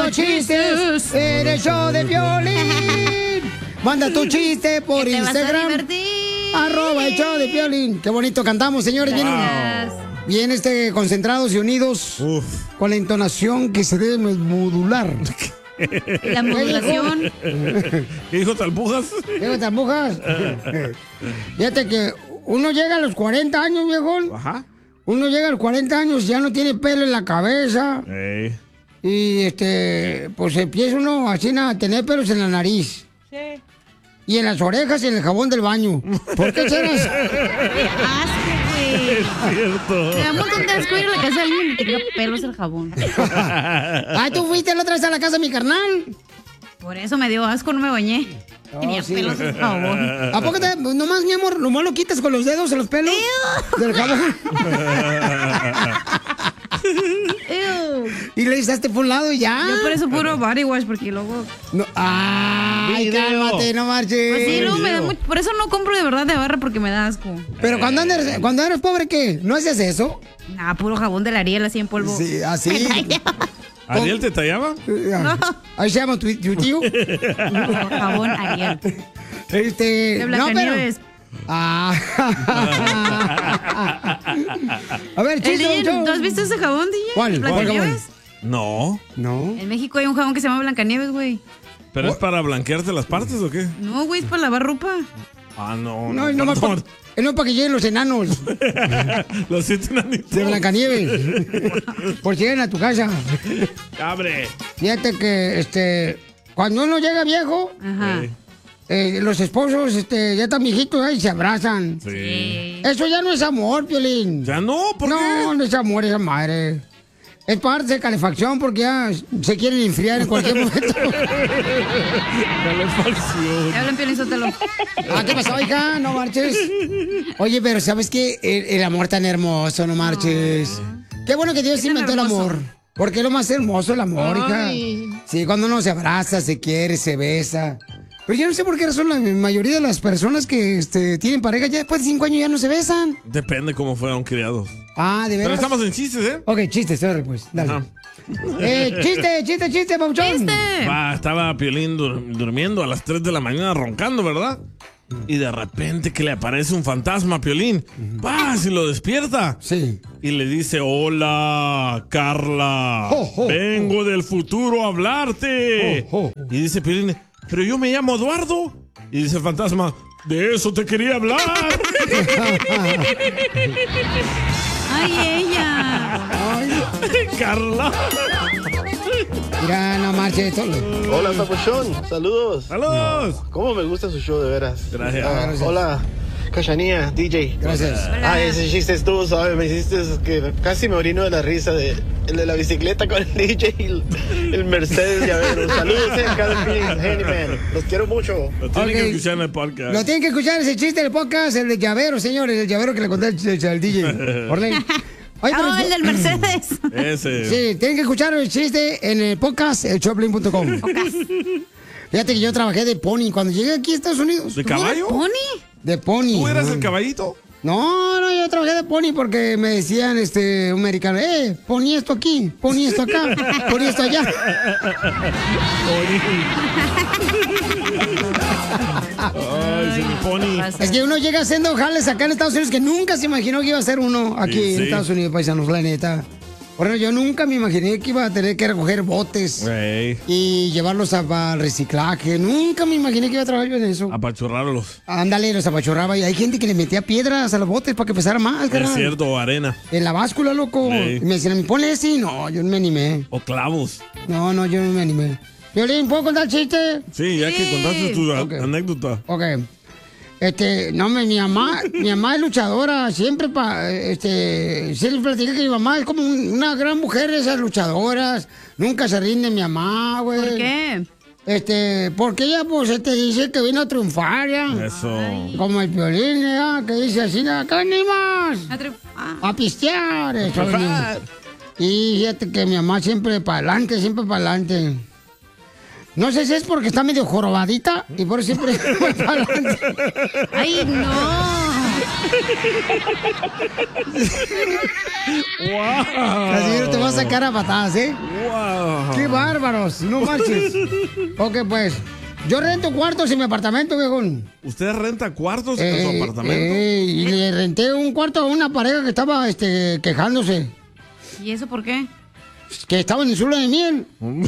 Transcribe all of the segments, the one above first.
contando chistes en el show de Piolín. Manda tu chiste por Instagram. @ el show de Piolín. Qué bonito cantamos, señores. Bien, concentrados y unidos. Con la entonación que se debe modular. La modulación. ¿Qué dijo Talpujas? Fíjate que uno llega a los 40 años, viejón. Ajá. Uno llega a los 40 años, ya no tiene pelo en la cabeza. Ey. Y pues empieza uno así a tener pelos en la nariz. Sí. Y en las orejas y en el jabón del baño. ¿Por qué será eso? ¡Qué asco, güey! Es cierto. Me da un montón de asco ir a la casa de alguien y tenga pelos el jabón. Ay, tú fuiste la otra vez a la casa de mi carnal. Por eso me dio asco, no me bañé. Tenía pelos el jabón. ¿A poco nomás, mi amor, nomás lo quitas con los dedos en los pelos del jabón? Y le echaste por un lado y ya. Yo por eso puro body wash, porque luego... No. Ay, cálmate, no marches. Pues sí, luego me da mucho... Por eso no compro de verdad de barra, porque me da asco. Pero cuando eres pobre, ¿qué? ¿No haces eso? Nah, puro jabón de la Ariel así en polvo. Sí, así. ¿Ariel te tallaba? No. Ahí se llama tu tío. No, jabón Ariel. No, De Blancanieves. A ver, chiste, ¿tú has visto ese jabón, DJ? ¿Cuál? ¿Blancanieves? No. En México hay un jabón que se llama Blancanieves, güey. ¿Pero es para blanquearte las partes o qué? No, güey, es para lavar ropa. Ah, no. No es para que lleguen los enanos. Los 7 enanitos. De Blancanieves. Por si llegan a tu casa. ¡Abre! Fíjate que, cuando uno llega viejo... Ajá. Los esposos ya están viejitos y se abrazan. Sí. Eso ya no es amor, Piolín. ¿Ya no? ¿Por qué? No es amor, esa madre. Es parte de calefacción porque ya se quieren enfriar en cualquier momento. Calefacción. Te hablan, Piolín, Sotelo. ¿Qué pasó, hija? No marches. Oye, pero ¿sabes qué? El amor tan hermoso, no marches. Qué bueno que Dios inventó el amor. Porque es lo más hermoso el amor, hija. Sí, cuando uno se abraza, se quiere, se besa. Pero yo no sé por qué razón la mayoría de las personas que tienen pareja ya después de 5 años ya no se besan. Depende cómo fueron criados. ¿De veras? Pero estamos en chistes, ¿eh? Ok, chistes, pues, dale. Chiste, papuchón. Estaba Piolín durmiendo a las 3 de la mañana roncando, ¿verdad? Y de repente que le aparece un fantasma a Piolín. Y lo despierta. Sí. Y le dice, hola, Carla. Vengo del futuro a hablarte. Y dice Piolín, pero yo me llamo Eduardo. Y dice el fantasma, de eso te quería hablar. Ay, ella. Carla. Mira, no marches. Hola, Papuchón. Saludos. ¡Saludos! ¿Cómo me gusta su show, de veras? Gracias. Hola, Cachanía, DJ. Gracias. Ese chiste estuvo suave. Me hiciste que casi me orino de la risa el de la bicicleta con el DJ y el Mercedes llavero. Saludos, Handyman. Los quiero mucho. Lo tienen que escuchar en el podcast. Lo tienen que escuchar ese chiste del podcast, el de llavero, señores. El llavero que le conté al DJ. Orley. El del Mercedes. Ese. Sí, tienen que escuchar el chiste en el podcast, elchoplin.com. Fíjate que yo trabajé de pony cuando llegué aquí a Estados Unidos. ¿De caballo? ¿Pony? De pony. ¿Tú eras el caballito? No, yo trabajé de pony porque me decían, un americano, pony esto aquí, pony esto acá, pony esto allá. Ay, sí, mi pony. Es que uno llega haciendo jales acá en Estados Unidos que nunca se imaginó que iba a ser uno aquí en Estados Unidos, paisanos, la neta. Por ejemplo, yo nunca me imaginé que iba a tener que recoger botes y llevarlos al reciclaje. Nunca me imaginé que iba a trabajar yo en eso. Apachurrarlos. Ándale, los apachurraba. Y hay gente que le metía piedras a los botes para que pesara más, carnal. Es cierto, arena. En la báscula, loco. Y me decían, ponle ese. No, yo no me animé. O clavos. No, yo no me animé. Violín, ¿puedo contar el chiste? Sí, ya que contaste tu anécdota. Ok. No, mi mamá es luchadora, siempre siempre platicé que mi mamá es como una gran mujer, esas luchadoras, nunca se rinde mi mamá, güey. ¿Por qué? Porque ella, pues, dice que vino a triunfar, ya. Eso. Como el Piolín, ya, que dice así, acá animas, a pistear, eso. Y fíjate que mi mamá siempre para adelante. No sé si es porque está medio jorobadita y por eso siempre voy para adelante. ¡Ay, no! ¡Wow! Casimiro te va a sacar a patadas, ¿eh? ¡Wow! ¡Qué bárbaros! No marches. Ok, pues. Yo rento cuartos en mi apartamento, viejón. ¿Usted renta cuartos en su apartamento? Y le renté un cuarto a una pareja que estaba quejándose. ¿Y eso por qué? Que estaban en su luna de miel. ¡No!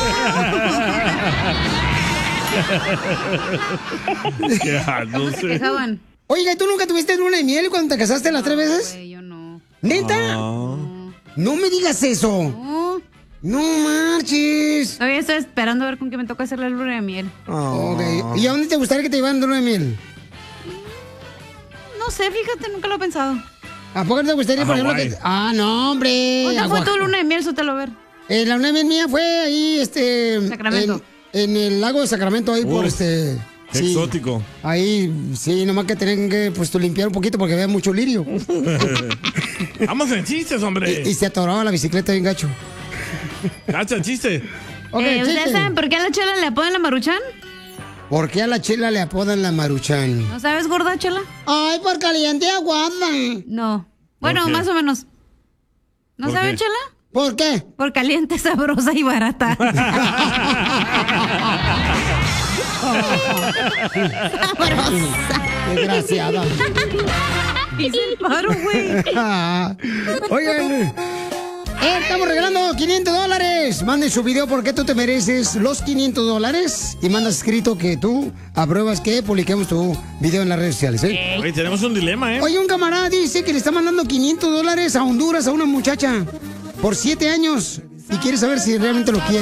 ¿Cómo se quejaban? Oiga, ¿tú nunca tuviste luna de miel cuando te casaste las 3 veces? Yo no. ¿Neta? No me digas eso. No. No marches. Todavía estoy esperando a ver con qué me toca hacer la luna de miel. Okay. ¿Y a dónde te gustaría que te llevaran de luna de miel? No sé, fíjate, nunca lo he pensado. ¿A poco te gustaría, por ejemplo, que... Ah, no, hombre. ¿Dónde fue tu luna de miel, Sotelo? A ver. La luna de miel mía fue ahí, Sacramento. En el lago de Sacramento, ahí por Qué sí. exótico. Ahí, sí, nomás que tienen que, pues, tú limpiar un poquito porque había mucho lirio. Vamos en chistes, hombre. Y se atoraba la bicicleta bien gacho. Cacha, chiste. Okay, ¿Ustedes chiste. saben por qué a la Chela le apodan la Maruchan? ¿Por qué a la Chela le apodan la Maruchan? ¿No sabes, gorda, Chela? Ay, por caliente y aguada. No. Bueno, ¿Por qué? más o menos. ¿No ¿Por sabe, qué? Chela? ¿Por qué? Por caliente, sabrosa y barata. Desgraciada. Hice el paro, güey. Oigan, estamos regalando $500. Manden su video por qué tú te mereces los $500 y mandas escrito que tú apruebas que publiquemos tu video en las redes sociales, ¿eh? Oye, tenemos un dilema, ¿eh? Oye, un camarada dice que le está mandando $500 a Honduras a una muchacha por 7 años y quiere saber si realmente lo quiere.